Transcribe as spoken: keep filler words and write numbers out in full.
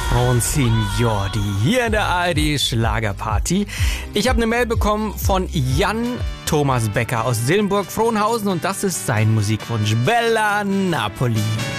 Signori, hier in der A R D Schlagerparty. Ich habe eine Mail bekommen von Jan Thomas Becker aus Dillenburg-Frohnhausen und das ist sein Musikwunsch. Bella Napoli.